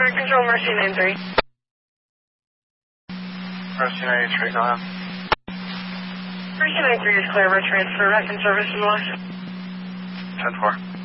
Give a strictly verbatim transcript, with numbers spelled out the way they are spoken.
Fire Control, Mercy ninety-three. Mercy ninety-three, go ahead. Mercy ninety-three is clear for transfer, back in service and loss. ten four.